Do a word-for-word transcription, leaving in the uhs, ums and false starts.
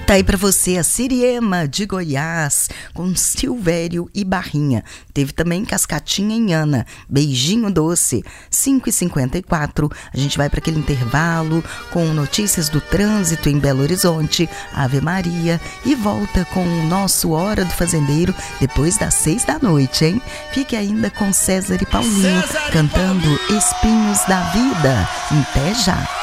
Tá aí pra você a Siriema de Goiás, com Silvério e Barrinha. Teve também Cascatinha em Ana, Beijinho Doce, cinco e cinquenta e quatro. A gente vai para aquele intervalo com notícias do trânsito em Belo Horizonte, Ave Maria, e volta com o nosso Hora do Fazendeiro depois das seis da noite, hein? Fique ainda com César e Paulinho, César cantando Paulinho. Espinhos da Vida. Até já!